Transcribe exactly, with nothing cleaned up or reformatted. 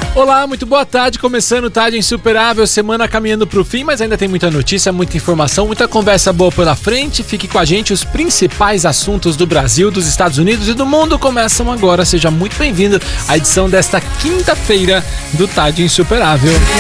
Olá, muito boa tarde, começando o Tarde Insuperável, semana caminhando pro fim, mas ainda tem muita notícia, muita informação, muita conversa boa pela frente. Fique com a gente, os principais assuntos do Brasil, dos Estados Unidos e do mundo começam agora. Seja muito bem-vindo à edição desta quinta-feira do Tarde Insuperável.